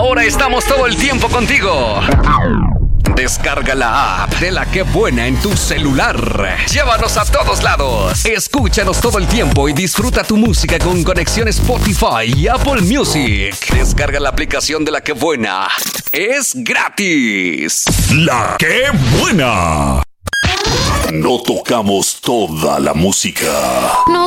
Ahora estamos todo el tiempo contigo. Descarga la app de La Qué Buena en tu celular. Llévanos a todos lados. Escúchanos todo el tiempo y disfruta tu música con conexión Spotify y Apple Music. Descarga la aplicación de La Qué Buena. Es gratis. La Qué Buena. No tocamos toda la música. No